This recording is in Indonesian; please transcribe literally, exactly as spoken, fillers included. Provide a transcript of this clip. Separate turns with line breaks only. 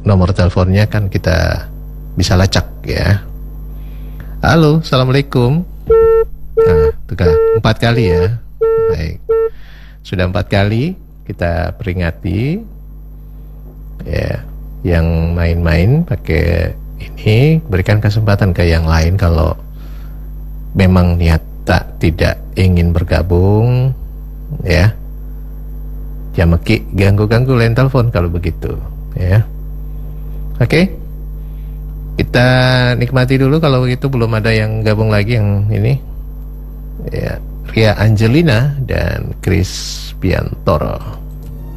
nomor teleponnya kan kita bisa lacak ya. Halo, assalamualaikum. Nah, itu kan empat kali ya. Baik, sudah empat kali kita peringati ya. Yang main-main pakai ini, berikan kesempatan ke yang lain kalau memang niat tak tidak ingin bergabung ya. Jameki ganggu-ganggu lain telepon kalau begitu ya. Oke, kita nikmati dulu kalau begitu. Belum ada yang gabung lagi yang ini ya. Ria Angelina dan Chris Piantoro.